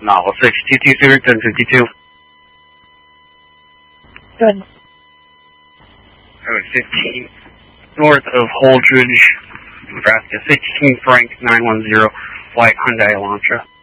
Novel 6220, 1052. Good. Road 15, north of Holdridge, Nebraska, 16 Frank 910, white Hyundai Elantra.